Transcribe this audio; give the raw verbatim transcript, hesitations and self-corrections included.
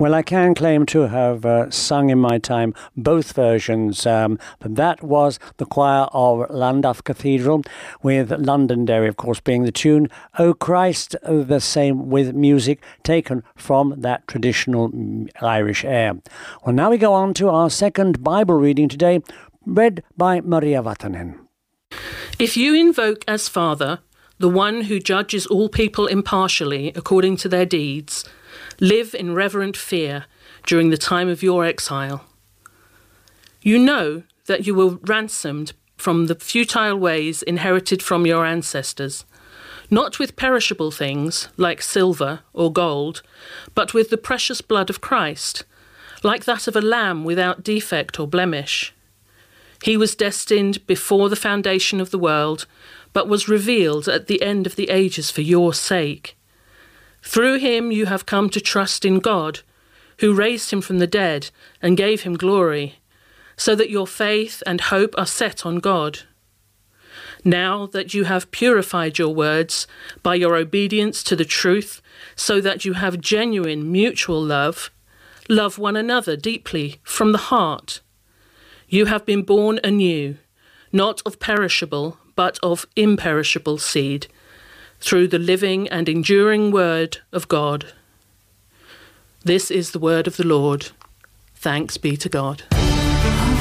Well, I can claim to have uh, sung in my time both versions, um, but that was the choir of Llandaff Cathedral, with Londonderry, of course, being the tune, O Christ, the same with music taken from that traditional Irish air. Well, now we go on to our second Bible reading today, read by Maria Vatanen. If you invoke as Father the one who judges all people impartially according to their deeds, live in reverent fear during the time of your exile. You know that you were ransomed from the futile ways inherited from your ancestors, not with perishable things like silver or gold, but with the precious blood of Christ, like that of a lamb without defect or blemish. He was destined before the foundation of the world, but was revealed at the end of the ages for your sake. Through him you have come to trust in God, who raised him from the dead and gave him glory, so that your faith and hope are set on God. Now that you have purified your words by your obedience to the truth, so that you have genuine mutual love, love one another deeply from the heart. You have been born anew, not of perishable, but of imperishable seed, through the living and enduring word of God. This is the word of the Lord. Thanks be to God.